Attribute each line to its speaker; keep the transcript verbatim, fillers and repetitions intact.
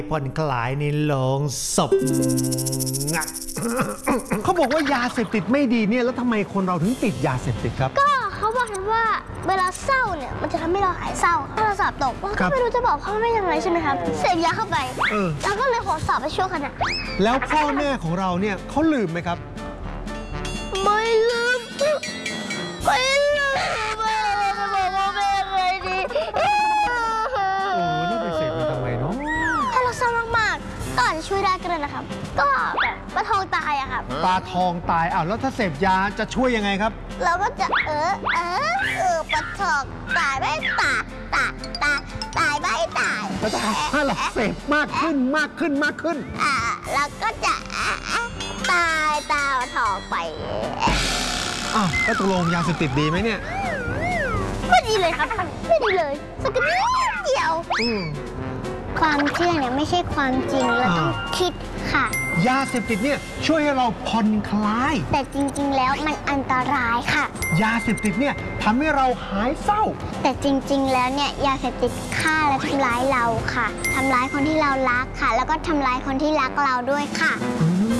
Speaker 1: ผ่อนคลายในโรงศพเขาบอกว่ายาเสพติดไม่ดีเนี่ยแล้วทำไมคนเราถึงติดยาเสพติดครับ
Speaker 2: ก็เขาบอกกันว่าเวลาเศร้าเนี่ยมันจะทำให้เราหายเศร้าถ้าเราสอบตกเราก็ไม่รู้จะบอกพ่อแม่ยังไงใช่ไหมครับเสพยาเข้าไปแล้วก็เลยขอสอบไปช่วงขณะ
Speaker 1: แล้วพ่อแม่ของเราเนี่ยเขาลืมไหมครับ
Speaker 2: ไม่ลืมไม่ลืมแม่จะบอกว่าแม่ไงดี
Speaker 1: โอ้นี่ไปเสพมันทำไมเนาะ
Speaker 2: ถ้าเราเศร้ามากๆก็อาจจะช่วยได้ก็ได้นะครับก็แบบปลาทองตายอะครับ
Speaker 1: ปลาทองตายอ้าวแล้วถ้าเสพยาจะช่วยยังไงครับ
Speaker 2: เราก็จะเออเออเออปลาทองตายไม่ตายตายตายตายไม่ตาย
Speaker 1: แล้วถ้าเราเสพมากขึ้นมากขึ้นมากขึ้น
Speaker 2: อ่าเราก็จะตายตาทองไป
Speaker 1: อ้าวแล้วตกลงยาเสพติดดีไหมเนี่ย
Speaker 2: ไม่ดีเลยครับไม่ดีเลยสักนิดเดียวความเชื่อเนี่ยไม่ใช่ความจริงเราต้องคิดค่ะ
Speaker 1: ยาเสพติดเนี่ยช่วยให้เราผ่อนคลาย
Speaker 2: แต่จริงๆแล้วมันอันตรายค่ะ
Speaker 1: ยาเสพติดเนี่ยทำให้เราหายเศร้า
Speaker 2: แต่จริงๆแล้วเนี่ยยาเสพติดฆ่าและทำร้ายเราค่ะทำร้ายคนที่เรารักค่ะแล้วก็ทำร้ายคนที่รักเราด้วยค่ะ